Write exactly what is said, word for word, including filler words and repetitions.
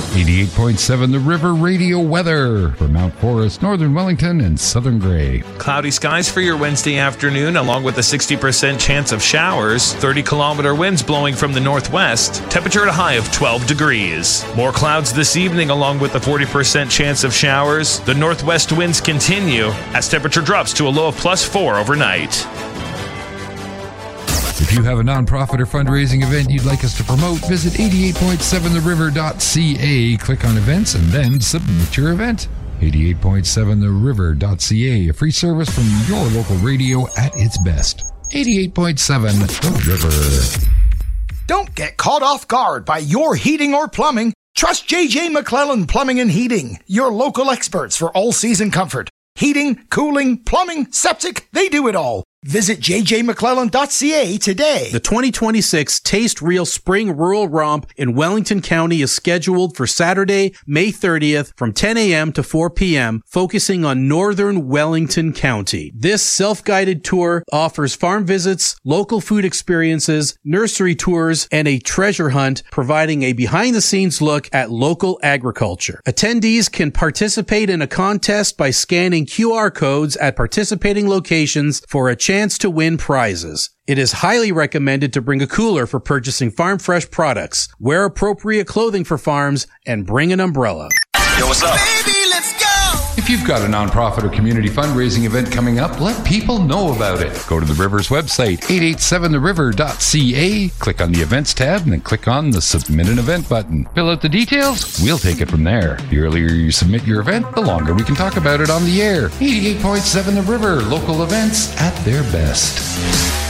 eighty-eight point seven The River Radio weather for Mount Forest, Northern Wellington, and Southern Grey. Cloudy skies for your Wednesday afternoon, along with a sixty percent chance of showers. thirty kilometer winds blowing from the northwest. Temperature at a high of twelve degrees. More clouds this evening, along with a forty percent chance of showers. The northwest winds continue as temperature drops to a low of plus four overnight. If you have a nonprofit or fundraising event you'd like us to promote, visit eighty-eight point seven the river dot c a, click on events, and then submit your event. eighty-eight point seven the river dot c a, a free service from your local radio at its best. eighty-eight point seven The River. Don't get caught off guard by your heating or plumbing. Trust J J McClellan Plumbing and Heating, your local experts for all-season comfort. Heating, cooling, plumbing, septic, they do it all. Visit j j mcclellan dot c a today. The twenty twenty-six Taste Real Spring Rural Romp in Wellington County is scheduled for Saturday, May thirtieth from ten a.m. to four p.m., focusing on northern Wellington County. This self-guided tour offers farm visits, local food experiences, nursery tours, and a treasure hunt, providing a behind-the-scenes look at local agriculture. Attendees can participate in a contest by scanning Q R codes at participating locations for a chance to win prizes. It is highly recommended to bring a cooler for purchasing farm fresh products, wear appropriate clothing for farms, and bring an umbrella. Yo, what's up? Baby, let's go! If you've got a nonprofit or community fundraising event coming up, let people know about it. Go to the River's website, eight eight seven the river dot c a, click on the Events tab, and then click on the Submit an Event button. Fill out the details, we'll take it from there. The earlier you submit your event, the longer we can talk about it on the air. eighty-eight point seven The River, local events at their best.